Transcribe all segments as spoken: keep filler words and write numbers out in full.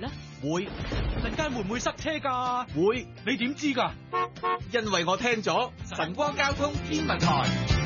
呢？ 會，陣間會唔會塞車㗎？ 會， 你點知㗎？ 因為我聽咗晨光交通天文台。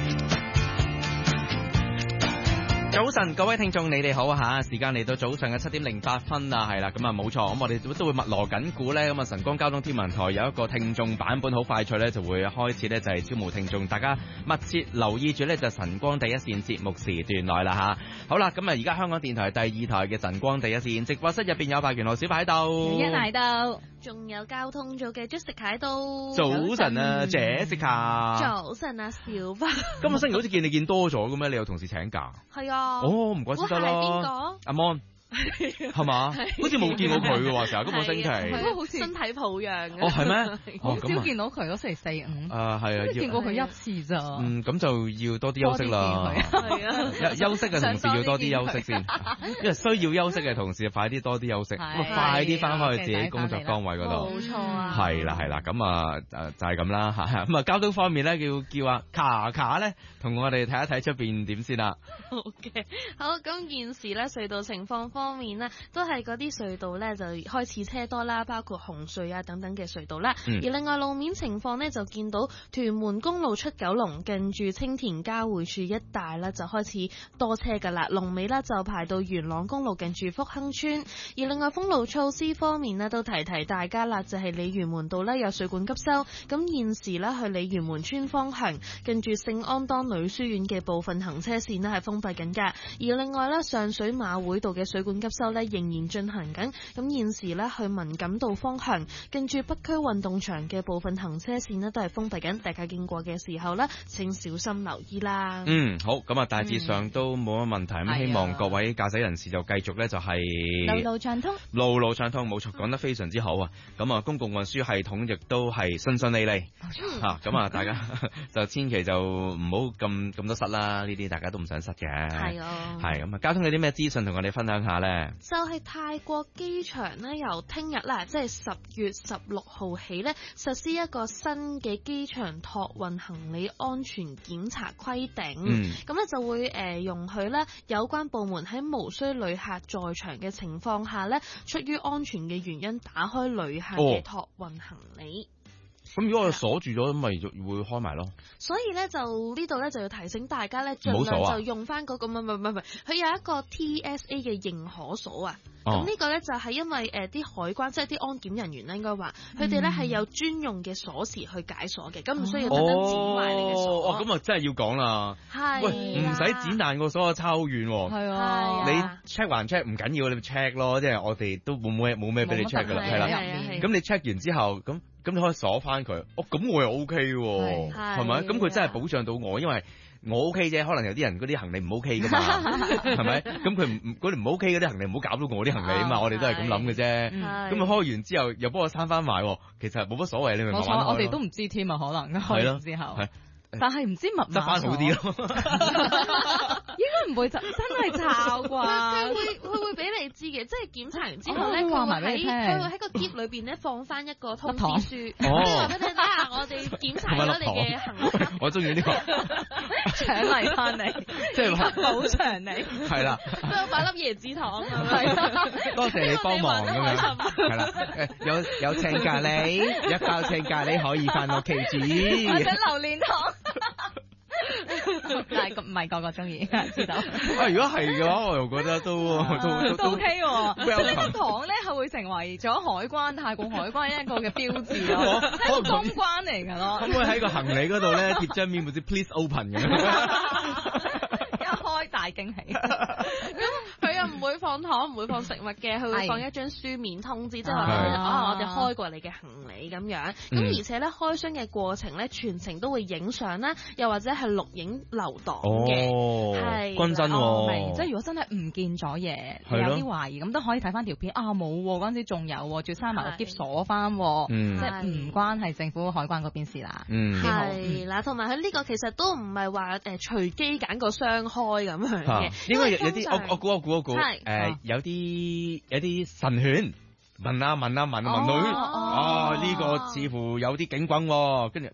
早晨，各位聽眾，你哋好啊吓！時間嚟到早上嘅七點零八分啊，係啦，咁啊冇錯，咁我哋都會密鑼緊鼓咧，咁啊晨光交通天文台有一個聽眾版本好快脆咧，就會開始咧就係招募聽眾，大家密切留意住咧就晨光第一線節目時段內啦吓。好啦，咁啊而家香港電台第二台嘅晨光第一線直播室入邊有白元豪小白喺度， 一喺度， 仲有交通組嘅 Jessica 喺度。 早晨啊 Jessica， 早晨啊小白。 今個星期好似見你見多咗嘅咩？你有同事請假？ 係啊。 哦，唔怪之得啦。 係邊個？ 阿 Mon 係嘛？好似冇見過佢嘅喎，成日今個星期。 佢好似身體抱恙嘅。 哦，係咩？ 好少見到佢咯，星期四五。 啊，係啊， 見過佢一次咋。 嗯，咁就要多啲休息啦。 係啊， 休息嘅同事要多啲休息先，因為需要休息嘅同事快啲多啲休息，咁啊快啲翻返去自己工作崗位嗰度。 冇錯啊。 係啦係啦，咁啊誒就係咁啦嚇。咁啊交通方面咧，叫叫阿卡卡咧，同我哋睇一睇出邊點先啦。 好嘅，好，咁現時咧隧道情況方面呢，都係嗰啲隧道咧就開始車多啦，包括紅隧啊等等嘅隧道啦。嗯、而另外路面情況呢，就見到屯門公路出九龍近住青田交匯處一帶啦，就開始多車噶啦。龍尾呢，就排到元朗公路近住福亨村。而另外封路措施方面呢，都提提大家啦，就係鯉魚門道呢有水管急修，咁現時呢，去鯉魚門村方向近住聖安當女書院嘅部分行車線呢係封閉緊噶。而另外呢，上水馬會道嘅水管急修呢仍然進行緊，咁現時呢，去文錦道方向近住北區運動場嘅部分行車線呢都係封閉緊，大家經過嘅時候呢，請小心留意啦。 嗯，好，咁啊大致上都冇乜問題，咁、嗯、希望各位駕駛人士就繼續呢，就係、是、 路路暢通， 路路暢通，冇錯，講得非常之好啊！咁啊公共運輸系統亦都係順順利利，吓咁啊大家就千祈就唔好咁咁多塞啦，呢啲大家都唔想塞嘅。係啊，係咁啊，交通有啲咩資訊同我哋分享下呢？ 就係泰國機場呢，由聽日啦，即係十月十六號起呢，實施一個新嘅機場託運行李安全檢查規定。嗯，咁呢就會誒、呃、容許呢有關部門喺無需旅客在場嘅情況下呢，出於安全嘅原因打開旅客嘅託運行李。 咁、哦、如果我鎖住咗，咁咪會開埋咯。所以咧就呢度咧就要提醒大家咧，盡量就用翻、那、嗰個唔係唔係唔係，佢有一個 T S A 嘅認可鎖啊。咁、哦、呢個咧就係因為誒啲、呃、海關即係啲安檢人員咧，應該話佢哋咧係有專用嘅鎖匙去解鎖嘅，咁、嗯、唔需要特登剪埋你嘅鎖。 哦，咁啊真係要講啦。係。喂，唔使剪爛個鎖啊，差好遠喎。係啊。你 check 還 check 唔緊要，你 check 咯，即係我哋都冇咩冇咩俾你 check 噶啦，係啦。咁你 check 完之後，咁咁你可以鎖翻佢。哦，咁我又 O K 喎，係咪？咁佢真係保障到我，因為我 O K 啫，可能有啲人嗰啲行李唔 O K 噶嘛，係咪？咁佢唔嗰啲唔 O K 嗰啲行李唔好搞到我啲行李啊嘛，我哋都係咁諗嘅啫。咁佢開完之後又幫我閂翻埋，其實冇乜所謂，你明唔明？冇錯， 我哋都唔知添啊，可能開完之後。但係唔知密碼執翻好啲咯， 應該唔會真真係抄啩。 佢會佢會俾你知嘅，即係檢查完之後咧，佢會喺佢會喺個篋裏邊咧放翻一個通知書，話俾你睇下我哋檢查咗你嘅行李。 我中意呢個獎勵翻你，即係補償你。 係啦， 都有擺粒椰子糖咁樣。 多謝你幫忙咁樣，係啦，有有青咖喱，一包青咖喱可以翻屋企煮。 或者榴蓮糖。但係唔係個個中意，知道。 啊，如果係嘅話，我又覺得都都都 OK 喎。即係呢個糖咧，係會成為咗海關泰國海關一個嘅標誌咯，係一個公關嚟㗎咯。 可唔可以喺個行李嗰度咧貼張面，或者 Please Open 咁？ 一開大驚喜。 咁佢又唔會放糖，唔會放食物嘅，佢會放一張書面通知，即係話啊，我哋開過你嘅行李咁樣。咁、嗯、而且咧，開箱嘅過程咧，全程都會影相啦，又或者係錄影留檔嘅。哦，係均真喎、哦。 明，即係如果真係唔見咗嘢，有啲懷疑，咁都可以睇翻條片。啊，冇嗰陣時仲有，仲要閂埋個篋鎖翻，即係唔關係政府海關嗰邊事啦。 嗯， 係啦，同埋佢呢個其實都唔係話誒隨機揀個箱開咁樣嘅， 應該有有啲我我估我估我估誒有啲有啲神犬。問啊問啊問啊問女，啊呢個似乎有啲警棍，跟住